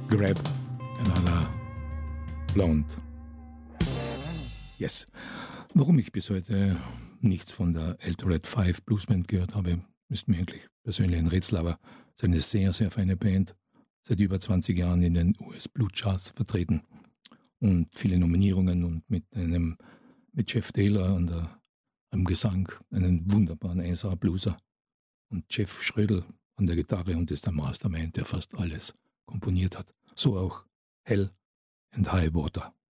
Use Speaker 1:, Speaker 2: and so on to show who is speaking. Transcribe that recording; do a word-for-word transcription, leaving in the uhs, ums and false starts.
Speaker 1: Grab Another Blonde. Yes. Warum ich bis heute nichts von der Eldred Five Bluesband gehört habe, ist mir eigentlich persönlich ein Rätsel, aber es ist eine sehr, sehr feine Band, seit über zwanzig Jahren in den U S Blues Charts vertreten und viele Nominierungen und mit einem mit Jeff Taylor an der, am Gesang einen wunderbaren Einser Blueser und Jeff Schrödel an der Gitarre und ist der Mastermind, der fast alles komponiert hat. So auch Hell and High Water.